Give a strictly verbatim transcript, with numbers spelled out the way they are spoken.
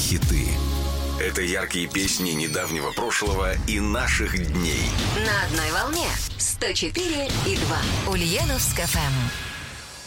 хиты. Это яркие песни недавнего прошлого и наших дней. На одной волне сто четыре и два. Ульяновск эф эм.